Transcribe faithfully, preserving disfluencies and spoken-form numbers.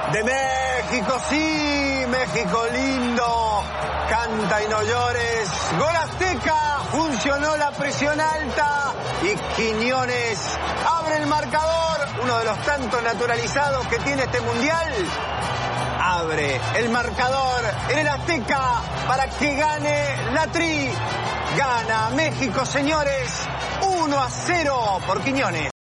De México, sí, México lindo, canta y no llores. Gol Azteca, funcionó la presión alta y Quiñones abre el marcador, uno de los tantos naturalizados que tiene este mundial. Abre el marcador en el Azteca para que gane la Tri. Gana México, señores, uno a cero por Quiñones.